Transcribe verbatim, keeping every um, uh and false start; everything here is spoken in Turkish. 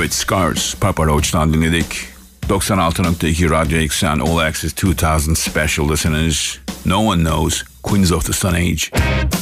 Evet, Scars, Papa Roach'tan dinledik. doksan altı nokta iki Radyo Eksen All Access iki bin Special listeners. No One Knows, Queens of the Stone Age.